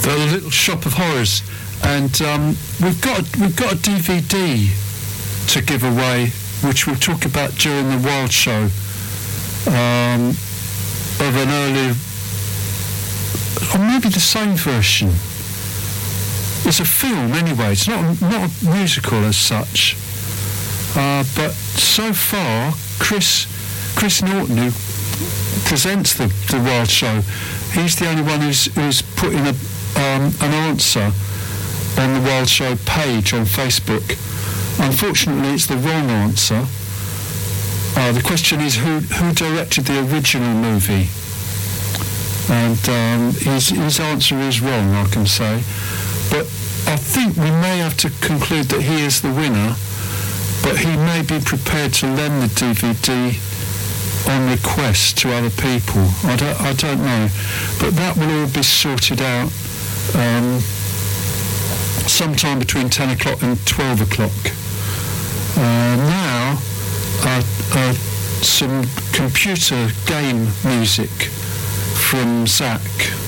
The Little Shop of Horrors, and we've got a DVD to give away, which we'll talk about during the Wild Show, of an earlier, or maybe the same version. It's a film anyway. It's not a musical as such, but so far Chris Norton, who presents the Wild Show, he's the only one who's put in an answer on the Wild Show page on Facebook. Unfortunately, it's the wrong answer. The question is who directed the original movie, and his answer is wrong, I can say. But I think we may have to conclude that he is the winner, but he may be prepared to lend the DVD on request to other people. I don't know, but that will all be sorted out sometime between 10 o'clock and 12 o'clock. Now, some computer game music from Zach.